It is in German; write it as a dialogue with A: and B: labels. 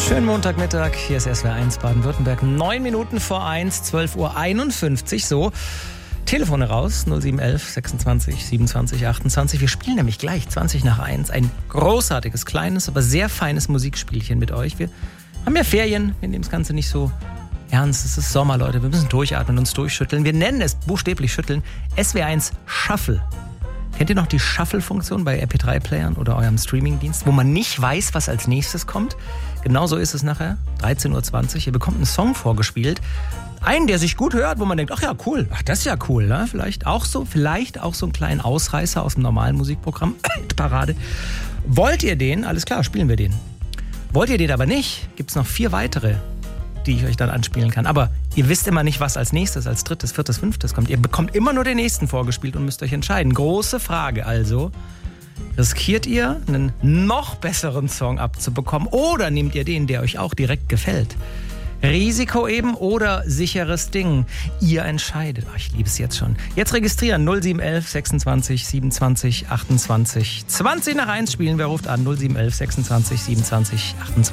A: Schönen Montagmittag, hier ist SWR1 Baden-Württemberg, 9 Minuten vor 1, 12:51 Uhr, so. Telefone raus, 0711 26 27 28. Wir spielen nämlich gleich 20 nach 1. Ein großartiges, kleines, aber sehr feines Musikspielchen mit euch. Wir haben ja Ferien, wir nehmen das Ganze nicht so ernst. Es ist Sommer, Leute, wir müssen durchatmen, uns durchschütteln. Wir nennen es buchstäblich schütteln, SWR1 Shuffle. Kennt ihr noch die Shuffle-Funktion bei MP3-Playern oder eurem Streamingdienst, wo man nicht weiß, was als nächstes kommt? Genauso ist es nachher, 13:20 Uhr. Ihr bekommt einen Song vorgespielt. Einen, der sich gut hört, wo man denkt, ach ja, cool, ach, das ist ja cool, ne? Vielleicht auch so einen kleinen Ausreißer aus dem normalen Musikprogramm. Parade. Wollt ihr den? Alles klar, spielen wir den. Wollt ihr den aber nicht? Gibt es noch 4 weitere, die ich euch dann anspielen kann. Aber ihr wisst immer nicht, was als nächstes, als drittes, viertes, fünftes kommt. Ihr bekommt immer nur den nächsten vorgespielt und müsst euch entscheiden. Große Frage also. Riskiert ihr, einen noch besseren Song abzubekommen oder nehmt ihr den, der euch auch direkt gefällt? Risiko eben oder sicheres Ding? Ihr entscheidet. Ach, ich liebe es jetzt schon. Jetzt registrieren 0711 26 27 28. 20 nach 1 spielen. Wer ruft an? 0711 26 27 28.